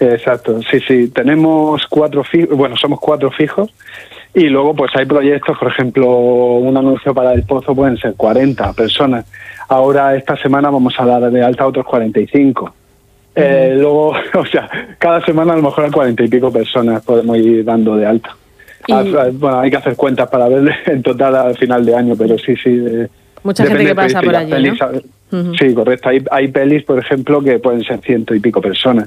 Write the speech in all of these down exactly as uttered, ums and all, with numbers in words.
Exacto, sí, sí. Tenemos cuatro fijos, bueno, somos cuatro fijos. Y luego pues hay proyectos, por ejemplo, un anuncio para El Pozo pueden ser cuarenta personas. Ahora esta semana vamos a dar de alta a otros cuarenta y cinco. Uh-huh. Eh, luego, o sea, cada semana a lo mejor a cuarenta y pico personas podemos ir dando de alta. Y... Bueno, hay que hacer cuentas para ver en total al final de año, pero sí, sí. De, Mucha gente que pasa por allí, pelis, ¿no? Uh-huh. Sí, correcto. Hay, hay pelis, por ejemplo, que pueden ser ciento y pico personas.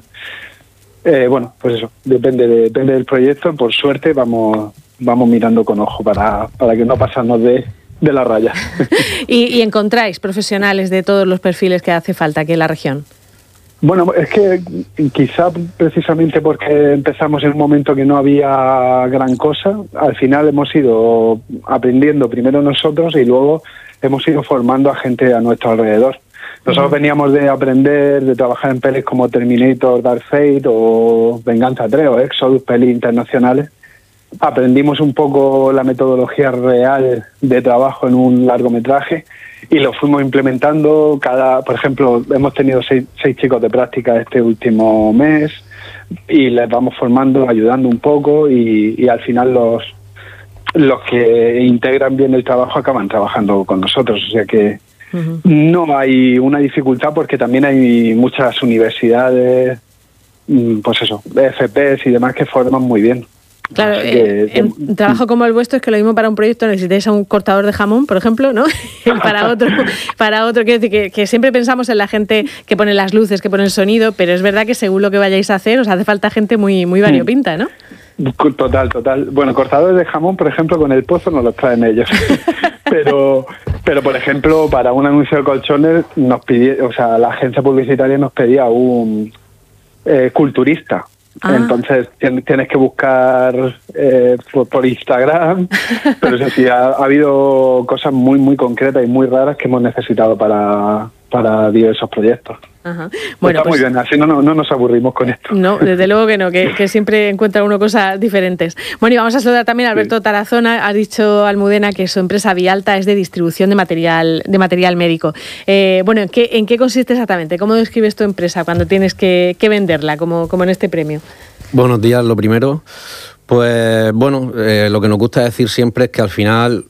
Eh, bueno, pues eso, depende, de, depende del proyecto. Por suerte vamos vamos mirando con ojo para, para que no pasarnos de, de la raya. ¿Y, ¿Y encontráis profesionales de todos los perfiles que hace falta aquí en la región? Bueno, es que quizá precisamente porque empezamos en un momento que no había gran cosa, al final hemos ido aprendiendo primero nosotros y luego hemos ido formando a gente a nuestro alrededor. Nosotros uh-huh. veníamos de aprender, de trabajar en pelis como Terminator, Dark Fate o Venganza tres o Exodus, pelis internacionales. Aprendimos un poco la metodología real de trabajo en un largometraje y lo fuimos implementando. Cada, por ejemplo, hemos tenido seis, seis chicos de práctica este último mes y les vamos formando, ayudando un poco y, y al final los, los que integran bien el trabajo acaban trabajando con nosotros. O sea que uh-huh. no hay una dificultad porque también hay muchas universidades, pues eso, F Ps y demás que forman muy bien. Claro, eh, en un trabajo como el vuestro es que lo mismo para un proyecto necesitáis a un cortador de jamón, por ejemplo, ¿no? para otro, para otro quiero decir que, que siempre pensamos en la gente que pone las luces, que pone el sonido, pero es verdad que según lo que vayáis a hacer os hace falta gente muy, muy variopinta, ¿no? Total, total. Bueno, cortadores de jamón, por ejemplo, con El Pozo nos los traen ellos. pero, pero por ejemplo, para un anuncio de colchones nos pidió, o sea, la agencia publicitaria nos pedía un eh, culturista. Ah. Entonces tienes que buscar eh, por, por Instagram, pero eso sí, ha, ha habido cosas muy muy concretas y muy raras que hemos necesitado para, para diversos proyectos. Ajá. Bueno, está pues, muy bien, así no, no, no nos aburrimos con esto. No, desde luego que no, que, que siempre encuentra uno cosas diferentes. Bueno, y vamos a saludar también a Alberto sí. Tarazona. Ha dicho Almudena que su empresa Vialta es de distribución de material de material médico. Eh, bueno, ¿en qué, ¿en qué consiste exactamente? ¿Cómo describes tu empresa cuando tienes que, que venderla, como, como en este premio? Buenos días, lo primero. Pues bueno, eh, lo que nos gusta decir siempre es que al final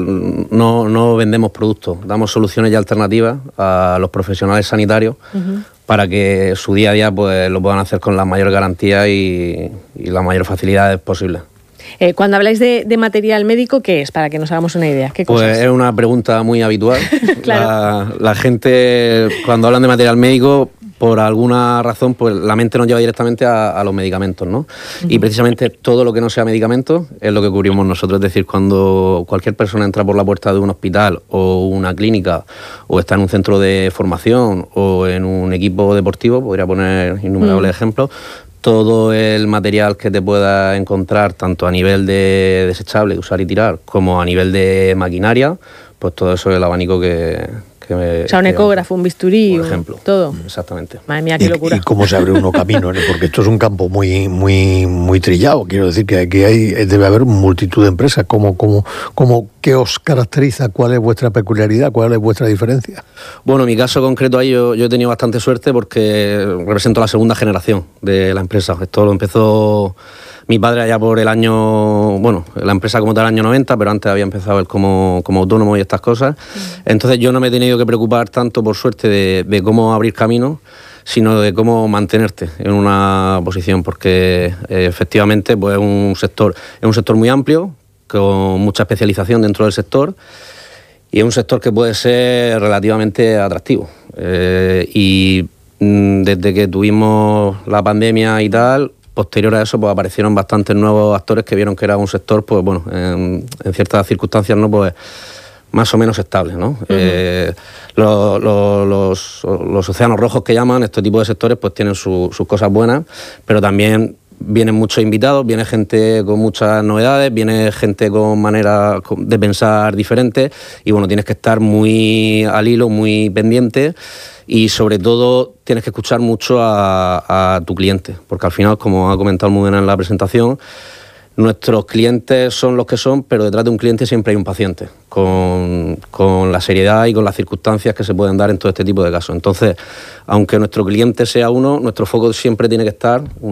no, no vendemos productos, damos soluciones y alternativas a los profesionales sanitarios uh-huh. para que su día a día pues lo puedan hacer con las mayores garantías y, y las mayores facilidades posibles. Eh, cuando habláis de, de material médico, ¿qué es? Para que nos hagamos una idea. ¿Qué cosas? Pues es una pregunta muy habitual. Claro. la, la gente, cuando hablan de material médico, por alguna razón, pues la mente nos lleva directamente a, a los medicamentos, ¿no? Uh-huh. Y precisamente todo lo que no sea medicamento es lo que cubrimos nosotros. Es decir, cuando cualquier persona entra por la puerta de un hospital o una clínica o está en un centro de formación o en un equipo deportivo, podría poner innumerables uh-huh. ejemplos, todo el material que te pueda encontrar, tanto a nivel de desechable, usar y tirar, como a nivel de maquinaria, pues todo eso es el abanico que... Que me, o sea, un ecógrafo, un bisturí, por ejemplo, todo. Exactamente. Madre mía, qué locura. ¿Y, y cómo se abre uno camino? ¿no? Porque esto es un campo muy muy muy trillado. Quiero decir que aquí hay, debe haber multitud de empresas. ¿Cómo, cómo, cómo, ¿Qué os caracteriza? ¿Cuál es vuestra peculiaridad? ¿Cuál es vuestra diferencia? Bueno, en mi caso concreto ahí yo, yo he tenido bastante suerte porque represento la segunda generación de la empresa. Esto lo empezó mi padre allá por el año, bueno, la empresa como tal año noventa, pero antes había empezado él como, como autónomo y estas cosas. Entonces yo no me he tenido que preocupar tanto, por suerte, de, de cómo abrir camino, sino de cómo mantenerte en una posición, porque eh, efectivamente pues, es un sector, es un sector muy amplio, con mucha especialización dentro del sector, y es un sector que puede ser relativamente atractivo. Eh, y mm, desde que tuvimos la pandemia y tal, posterior a eso, pues aparecieron bastantes nuevos actores que vieron que era un sector, pues bueno, en, en ciertas circunstancias, ¿no? Pues más o menos estable, ¿no? Uh-huh. Eh, lo, lo, los, los océanos rojos que llaman, este tipo de sectores, pues tienen su, sus cosas buenas, pero también vienen muchos invitados, viene gente con muchas novedades, viene gente con maneras de pensar diferentes y bueno, tienes que estar muy al hilo, muy pendiente. Y sobre todo tienes que escuchar mucho a, a tu cliente, porque al final, como ha comentado Almudena en la presentación, nuestros clientes son los que son, pero detrás de un cliente siempre hay un paciente, con, con la seriedad y con las circunstancias que se pueden dar en todo este tipo de casos. Entonces, aunque nuestro cliente sea uno, nuestro foco siempre tiene que estar